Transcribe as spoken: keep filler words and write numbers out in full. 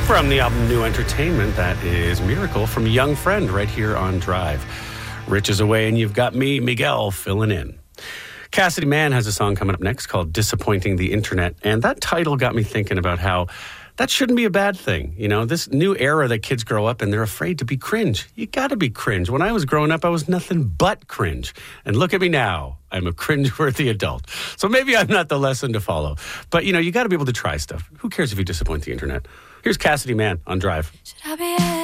From the album New Entertainment, that is Miracle from Young Friend right here on Drive. Rich is away and you've got me, Miguel, filling in. Cassidy Mann has a song coming up next called Disappointing the Internet. And that title got me thinking about how that shouldn't be a bad thing. You know, this new era that kids grow up in, they're afraid to be cringe. You got to be cringe. When I was growing up, I was nothing but cringe. And look at me now. I'm a cringe-worthy adult. So maybe I'm not the lesson to follow. But, you know, you got to be able to try stuff. Who cares if you disappoint the internet? Here's Cassidy Mann on Drive. Should I be